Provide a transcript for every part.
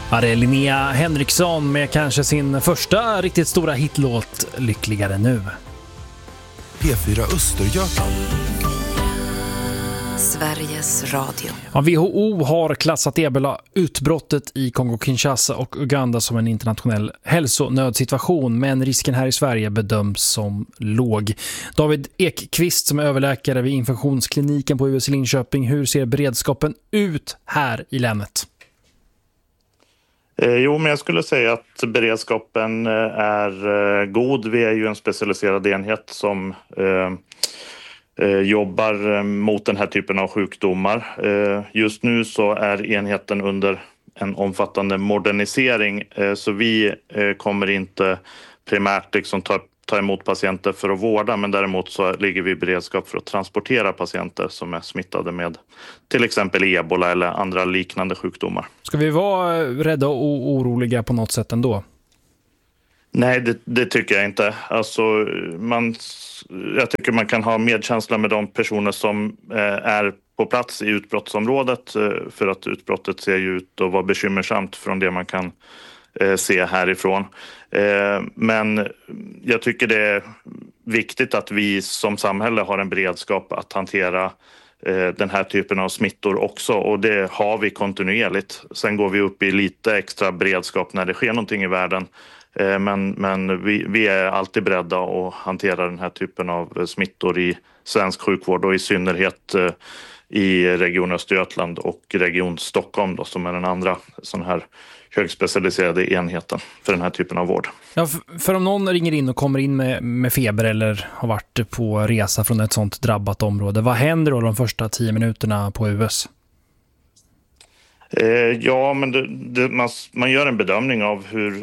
Ja, det är Linnea Henriksson med kanske sin första riktigt stora hitlåt Lyckligare nu. P4 Östergötland. Sveriges Radio. Ja, WHO har klassat Ebola-utbrottet i Kongo-Kinshasa och Uganda som en internationell hälsonödsituation, men risken här i Sverige bedöms som låg. David Ekqvist som är överläkare vid infektionskliniken på US i Linköping, hur ser beredskapen ut här i länet? Jo, men jag skulle säga att beredskapen är god. Vi är ju en specialiserad enhet som jobbar mot den här typen av sjukdomar. Just nu så är enheten under en omfattande modernisering, så vi kommer inte primärt liksom ta emot patienter för att vårda, men däremot så ligger vi i beredskap för att transportera patienter som är smittade med till exempel ebola eller andra liknande sjukdomar. Ska vi vara rädda och oroliga på något sätt ändå? Nej, det tycker jag inte. Alltså, jag tycker man kan ha medkänsla med de personer som är på plats i utbrottsområdet, för att utbrottet ser ju ut att vara bekymmersamt från det man kan se härifrån. Men jag tycker det är viktigt att vi som samhälle har en beredskap att hantera den här typen av smittor också, och det har vi kontinuerligt. Sen går vi upp i lite extra beredskap när det sker någonting i världen. Men vi är alltid beredda att hantera den här typen av smittor i svensk sjukvård, och i synnerhet i Region Östergötland och Region Stockholm då, som är den andra sån här högspecialiserade enheten för den här typen av vård. Ja, för om någon ringer in och kommer in med feber eller har varit på resa från ett sånt drabbat område, vad händer då de första 10 minuterna på US? Ja, men man gör en bedömning av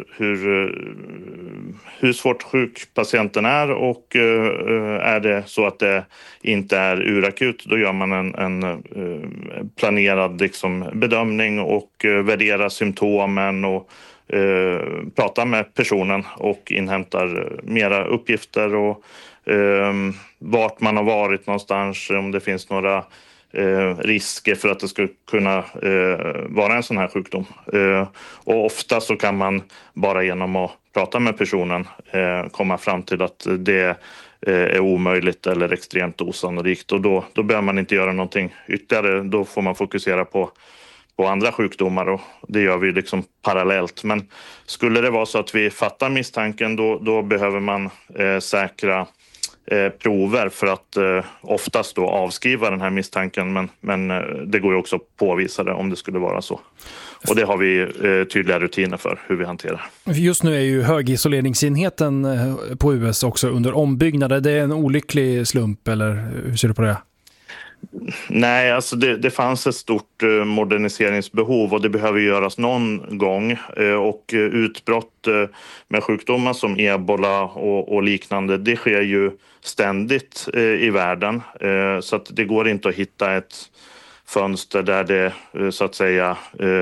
hur svårt sjuk patienten är, och är det så att det inte är urakut, då gör man en planerad liksom bedömning och värderar symptomen och pratar med personen och inhämtar mera uppgifter och vart man har varit någonstans, om det finns några risker för att det skulle kunna vara en sån här sjukdom. Och ofta så kan man bara genom att prata med personen komma fram till att det är omöjligt eller extremt osannolikt, och då behöver man inte göra någonting ytterligare. Då får man fokusera på andra sjukdomar, och det gör vi liksom parallellt. Men skulle det vara så att vi fattar misstanken, då behöver man säkra prover för att oftast då avskriva den här misstanken, men det går ju också att påvisa det om det skulle vara så. Och det har vi tydliga rutiner för hur vi hanterar. Just nu är ju högisoleringsenheten på US också under ombyggnad. Är det en olycklig slump, eller hur ser du på det? Nej, alltså det fanns ett stort moderniseringsbehov, och det behöver göras någon gång. Och utbrott med sjukdomar som ebola och liknande, det sker ju ständigt i världen. Så att det går inte att hitta ett fönster där det så att säga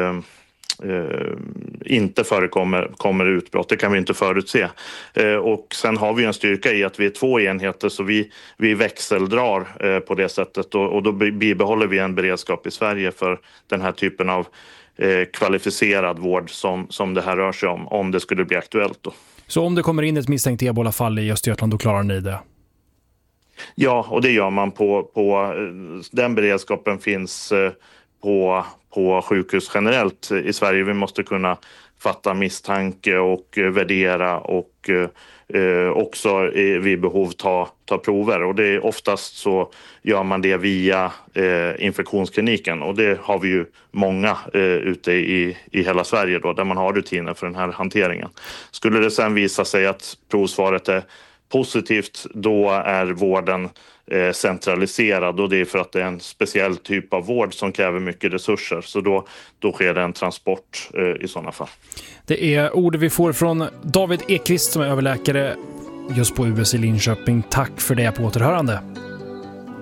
inte förekommer utbrott. Det kan vi inte förutse. Och sen har vi en styrka i att vi är 2 enheter, så vi växeldrar på det sättet, och då bibehåller vi en beredskap i Sverige för den här typen av kvalificerad vård som det här rör sig om det skulle bli aktuellt då. Så om det kommer in ett misstänkt Ebola-fall i Östergötland, då klarar ni det? Ja, och det gör man på den beredskapen finns på sjukhus generellt i Sverige. Vi måste kunna fatta misstanke och värdera och också vid behov ta prover. Och det är oftast så gör man det via infektionskliniken, och det har vi ju många ute i hela Sverige då, där man har rutiner för den här hanteringen. Skulle det sen visa sig att provsvaret är positivt, då är vården centraliserad, och det är för att det är en speciell typ av vård som kräver mycket resurser, så då sker det en transport i sådana fall. Det är ord vi får från David Ekqvist som är överläkare just på US i Linköping. Tack för det, på återhörande.